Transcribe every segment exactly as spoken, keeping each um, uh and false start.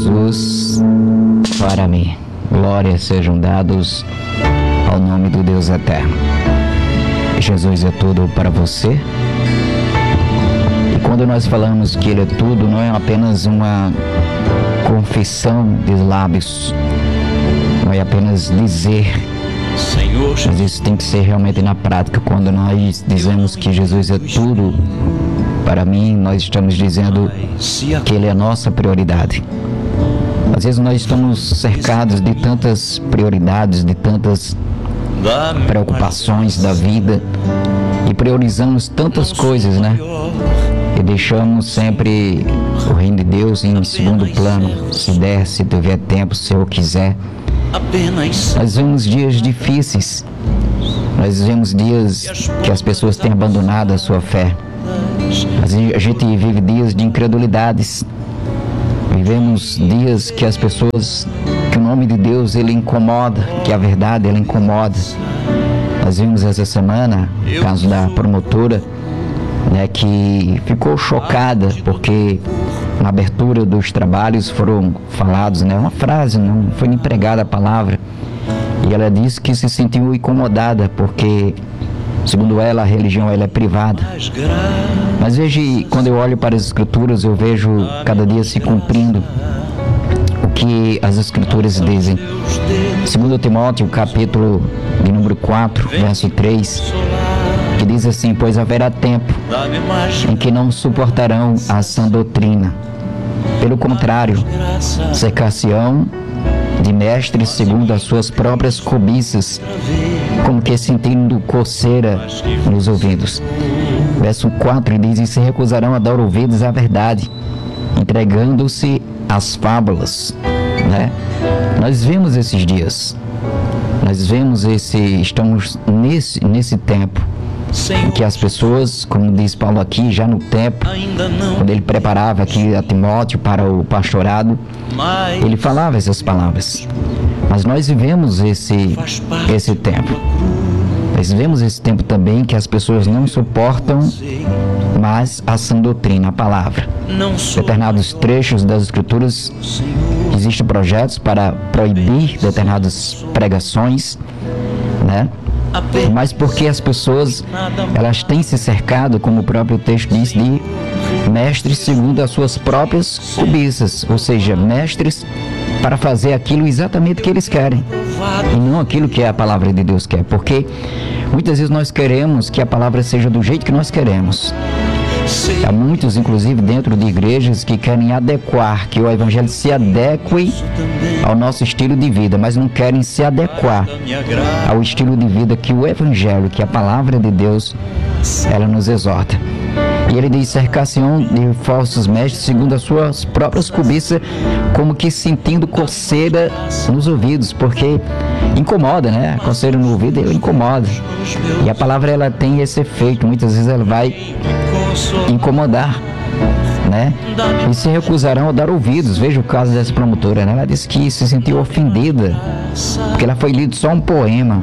Jesus para mim. Glórias sejam dados ao nome do Deus eterno. Jesus é tudo para você. E quando nós falamos que Ele é tudo, não é apenas uma confissão de lábios, não é apenas dizer, mas isso tem que ser realmente na prática. Quando nós dizemos que Jesus é tudo para mim, nós estamos dizendo que Ele é a nossa prioridade. Às vezes nós estamos cercados de tantas prioridades, de tantas preocupações da vida e priorizamos tantas coisas, né? E deixamos sempre o reino de Deus em segundo plano. Se der, se tiver tempo, se eu quiser. Nós vemos dias difíceis. Nós vemos dias que as pessoas têm abandonado a sua fé. A gente vive dias de incredulidades. Vivemos dias que as pessoas, que o nome de Deus, ele incomoda, que a verdade, ela incomoda. Nós vimos essa semana o caso da promotora, né, que ficou chocada porque na abertura dos trabalhos foram falados, né, uma frase, não foi empregada a palavra, e ela disse que se sentiu incomodada porque, segundo ela, a religião ela é privada. Mas veja, quando eu olho para as Escrituras, eu vejo cada dia se cumprindo o que as Escrituras dizem. Segundo Timóteo, capítulo de número quatro, verso três, que diz assim: pois haverá tempo em que não suportarão a sã doutrina. Pelo contrário, cercar-se-ão de mestres segundo as suas próprias cobiças, como que sentindo coceira nos ouvidos. Verso quatro diz: e se recusarão a dar ouvidos à verdade, entregando-se às fábulas, né? Nós vemos esses dias, nós vemos esse, estamos nesse, nesse tempo em que as pessoas, como diz Paulo aqui, já no tempo, quando ele preparava aqui a Timóteo para o pastorado, ele falava essas palavras. Mas nós vivemos esse, esse tempo. Nós vivemos esse tempo também que as pessoas não suportam mais a sã doutrina, a palavra. Determinados trechos das Escrituras, existem projetos para proibir determinadas pregações, né? Mas porque as pessoas, elas têm se cercado, como o próprio texto diz, de mestres segundo as suas próprias cobiças, ou seja, mestres para fazer aquilo exatamente que eles querem e não aquilo que a palavra de Deus quer, porque muitas vezes nós queremos que a palavra seja do jeito que nós queremos. Há muitos, inclusive, dentro de igrejas que querem adequar, que o evangelho se adeque ao nosso estilo de vida, mas não querem se adequar ao estilo de vida que o evangelho, que a palavra de Deus, ela nos exorta. E ele diz: cercar-se-ão de falsos mestres segundo as suas próprias cobiças, como que sentindo coceira nos ouvidos, porque incomoda, né? A coceira no ouvido, ela incomoda. E a palavra, ela tem esse efeito, muitas vezes ela vai incomodar, né? E se recusarão a dar ouvidos. Veja o caso dessa promotora, né? Ela disse que se sentiu ofendida, porque ela foi lido só um poema.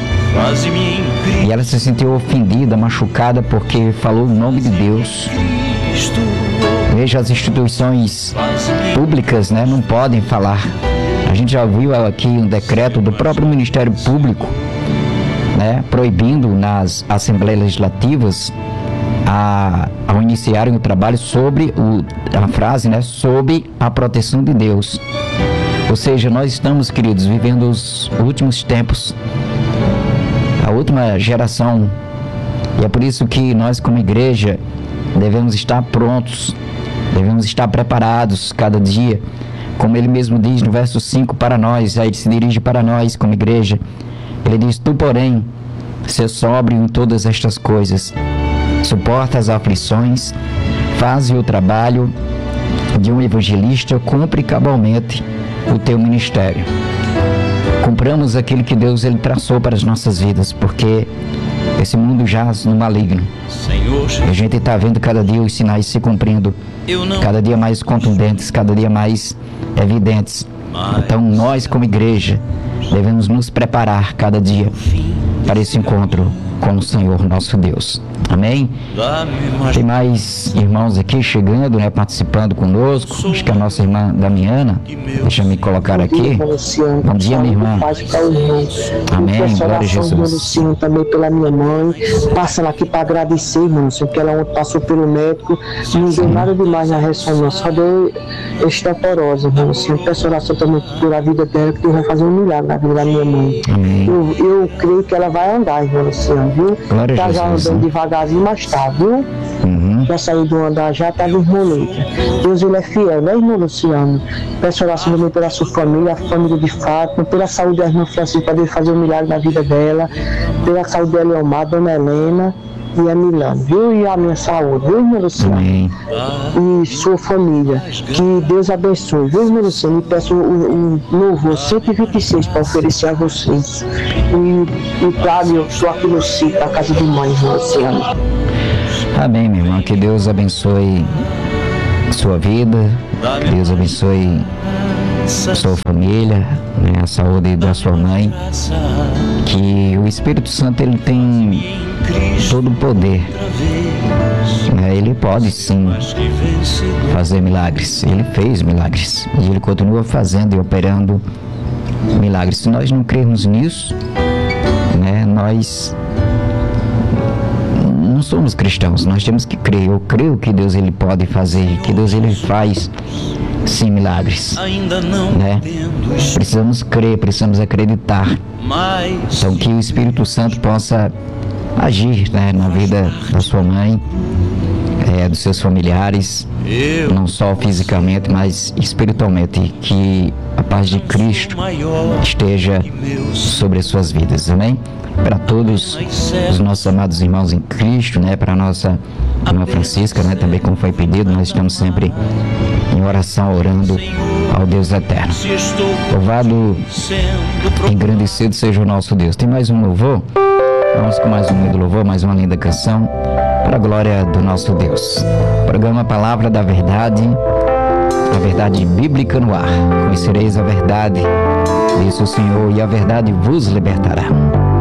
E ela se sentiu ofendida, machucada, porque falou o nome de Deus. Veja, as instituições públicas, né, não podem falar. A gente já viu aqui um decreto do próprio Ministério Público, né, proibindo nas Assembleias Legislativas a, ao iniciarem o trabalho sobre o, a frase, né, sob a proteção de Deus. Ou seja, nós estamos, queridos, vivendo os últimos tempos, a última geração, e é por isso que nós, como igreja, devemos estar prontos, devemos estar preparados cada dia, como ele mesmo diz no verso cinco para nós. Aí ele se dirige para nós como igreja, ele diz: tu, porém, ser sóbrio em todas estas coisas, suporta as aflições, faz o trabalho de um evangelista, cumpre cabalmente o teu ministério. Cumpramos aquilo que Deus ele traçou para as nossas vidas, porque esse mundo jaz no maligno. E a gente está vendo cada dia os sinais se cumprindo, cada dia mais contundentes, cada dia mais evidentes. Então nós, como igreja, devemos nos preparar cada dia para esse encontro com o Senhor nosso Deus. Amém? Tem mais irmãos aqui chegando, né, participando conosco. Acho que a nossa irmã Damiana, deixa eu me colocar aqui. Bom dia, minha irmã. Amém, glória a Jesus. Luciano também pela minha mãe, passando aqui para agradecer, irmão, que ela ontem passou pelo médico, não deu nada demais na ressonância, só deu osteoporose, irmão. Peço oração também por a vida dela, que Deus vai fazer um milagre na vida da minha mãe. Amém. Eu, eu creio que ela vai andar, irmão Luciano, viu? Glória tá a já Jesus, andando né? devagarzinho, mas tá, viu? Uhum. Já saiu do andar, já tá desmonita. Deus, ele é fiel, né, irmão Luciano? Peço oração também pela sua família, a família de Fátima, pela saúde da irmã Francisca, para Deus fazer um milagre na vida dela, pela saúde da Leomar, Dona Helena e a Milano, viu? E a minha saúde, viu, irmão Luciano? Amém. E sua família, que Deus abençoe, viu, irmão Luciano? E peço um, um novo cento e vinte e seis para oferecer a vocês. E, e trago, eu estou aqui no sítio, na casa de mãe, irmão Luciano. Amém, minha irmã. Que Deus abençoe sua vida, que Deus abençoe sua família, né, a saúde da sua mãe. Que o Espírito Santo, ele tem todo o poder, né? Ele pode sim fazer milagres. Ele fez milagres e ele continua fazendo e operando milagres. Se nós não crermos nisso, né, nós não somos cristãos. Nós temos que crer. Eu creio que Deus, ele pode fazer, que Deus, ele faz sim milagres, né? Precisamos crer, precisamos acreditar. Então que o Espírito Santo possa agir, né, na vida da sua mãe, é, dos seus familiares, não só fisicamente, mas espiritualmente. Que a paz de Cristo esteja sobre as suas vidas. Amém? Para todos os nossos amados irmãos em Cristo, né, para a nossa irmã Francisca, né, também como foi pedido, nós estamos sempre em oração, orando ao Deus eterno. Louvado e engrandecido seja o nosso Deus. Tem mais um louvor? Vamos com mais um lindo louvor, mais uma linda canção, para a glória do nosso Deus. Programa Palavra da Verdade, a verdade bíblica no ar. Conhecereis a verdade, disse o Senhor, e a verdade vos libertará.